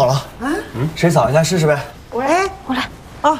好了。啊？谁扫一下试试呗？ 我来。 啊。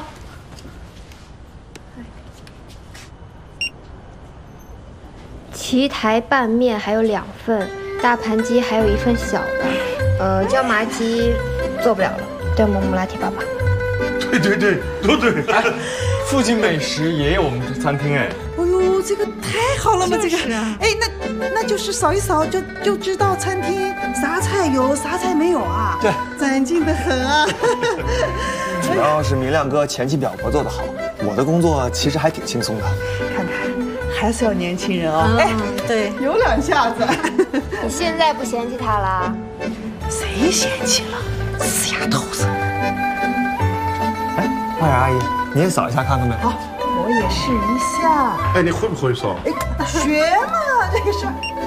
棋台拌面还有2份，大盘鸡还有1份小的。椒麻鸡做不了了，对吗，穆拉提爸爸？ 对，都对。 哎，附近美食也有我们的餐厅哎。 哎呦，这个太好了嘛！这个，哎，那就是扫一扫就知道餐厅啥菜有啥菜没有啊？ 对， 干净的很啊。 主要是明亮哥前期表格做得好，我的工作其实还挺轻松的。 看看，还是要年轻人哦。哎，对，有2下子。 你现在不嫌弃他了？ 谁嫌弃了？死丫头子！ 哎，花园阿姨，你也扫一下看看呗。 好，我也试一下。 哎，你会不会扫？ 哎，学嘛，这个是。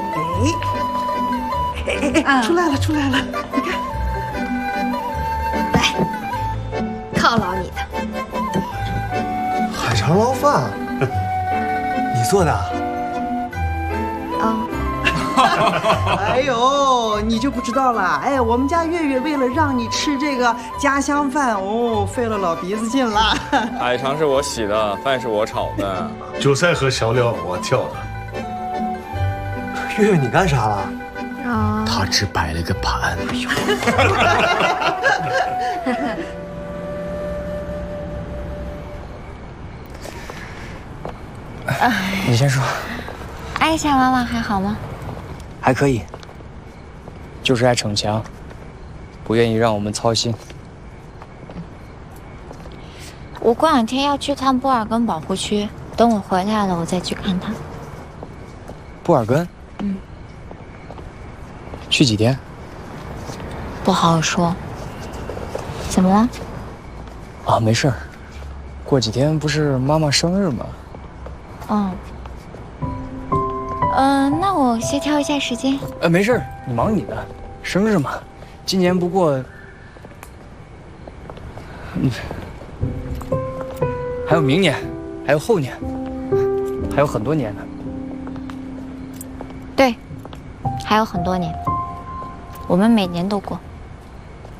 哎，出来了，你看。 来，犒劳你的。 海肠捞饭，你做的？ 哦。 哎呦，你就不知道了。哎，我们家月月为了让你吃这个家乡饭，哦，费了老鼻子劲了。 海肠是我洗的，饭是我炒的， 韭菜和小料我挑的。 月月，你干啥了？ 啊。 他只摆了个盘。你先说。 艾夏妈妈还好吗？ 还可以，就是爱逞强，不愿意让我们操心。 我过2天要去趟布尔根保护区，等我回来了，我再去看他。 布尔根？去几天？ 不好说。怎么了？ 啊，没事儿。过几天不是妈妈生日吗？ 那我协调一下时间。 没事儿，你忙你的，生日嘛，今年不过，还有明年，还有后年，还有很多年呢。 对，还有很多年，我们每年都过。